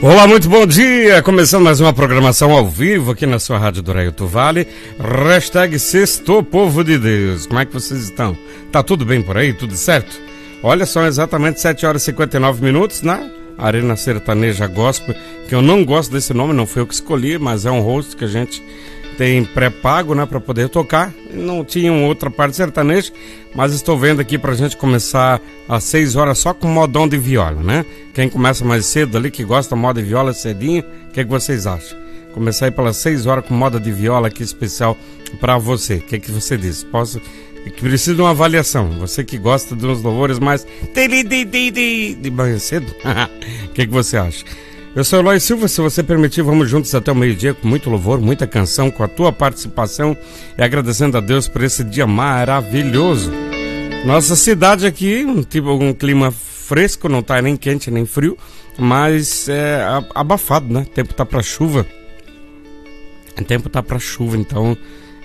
Olá, muito bom dia! Começando mais uma programação ao vivo aqui na sua Rádio do Raio Vale. Hashtag Sextou, povo de Deus. Como é que vocês estão? Tá tudo bem por aí? Tudo certo? Olha, são exatamente 7 horas e 59 minutos na Arena Sertaneja Gospel, que eu não gosto desse nome, não foi eu que escolhi, mas é um host que a gente tem pré-pago, né, para poder tocar. Não tinha outra parte sertaneja, mas estou vendo aqui pra gente começar às 6 horas só com modão de viola, né? Quem começa mais cedo ali, que gosta moda de viola cedinho, o que vocês acham? Começar aí pelas 6 horas com moda de viola aqui especial pra você. O que você diz? Que precisa de uma avaliação. Você que gosta de uns louvores mais de manhã cedo, o que você acha? Eu sou o Eloy Silva, se você permitir, vamos juntos até o meio-dia com muito louvor, muita canção, com a tua participação e agradecendo a Deus por esse dia maravilhoso. Nossa cidade aqui, um clima fresco, não tá nem quente nem frio, mas é abafado, né? O tempo tá pra chuva. Então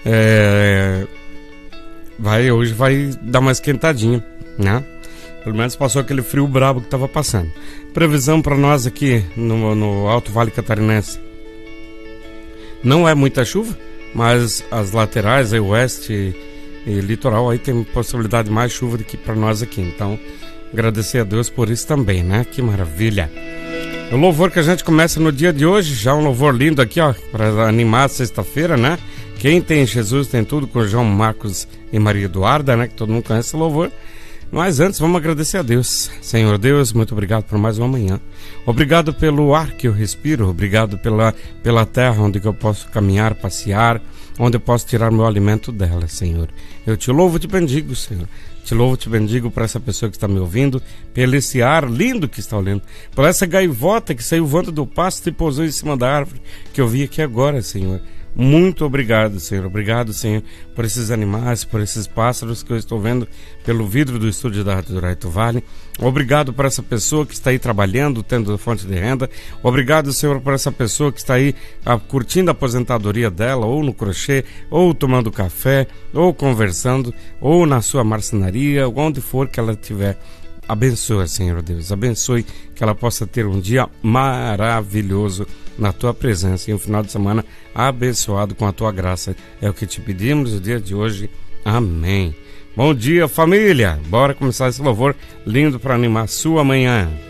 hoje vai dar uma esquentadinha, né? Pelo menos passou aquele frio brabo que estava passando. Previsão para nós aqui no Alto Vale Catarinense. Não é muita chuva, mas as laterais, aí, oeste e litoral, aí tem possibilidade de mais chuva do que para nós aqui. Então, agradecer a Deus por isso também, né? Que maravilha. O louvor que a gente começa no dia de hoje, já um louvor lindo aqui, ó, para animar a sexta-feira, né? Quem tem Jesus tem tudo, com João Marcos e Maria Eduarda, né? Que todo mundo conhece o louvor. Mas antes, vamos agradecer a Deus. Senhor Deus, muito obrigado por mais uma manhã. Obrigado pelo ar que eu respiro. Obrigado pela terra onde eu posso caminhar, passear, onde eu posso tirar meu alimento dela, Senhor. Eu te louvo e te bendigo, Senhor. Te louvo e te bendigo por essa pessoa que está me ouvindo, pelo esse ar lindo que está olhando, por essa gaivota que saiu voando do pasto e pousou em cima da árvore que eu vi aqui agora, Senhor. Muito obrigado, Senhor. Obrigado, Senhor, por esses animais, por esses pássaros que eu estou vendo pelo vidro do estúdio da Rádio do Raio Vale. Obrigado por essa pessoa que está aí trabalhando, tendo fonte de renda. Obrigado, Senhor, por essa pessoa que está aí curtindo a aposentadoria dela, ou no crochê, ou tomando café, ou conversando, ou na sua marcenaria, onde for que ela estiver. Abençoa, Senhor Deus, abençoe que ela possa ter um dia maravilhoso na tua presença e um final de semana abençoado com a tua graça. É o que te pedimos no dia de hoje. Amém. Bom dia, família. Bora começar esse louvor lindo para animar a sua manhã.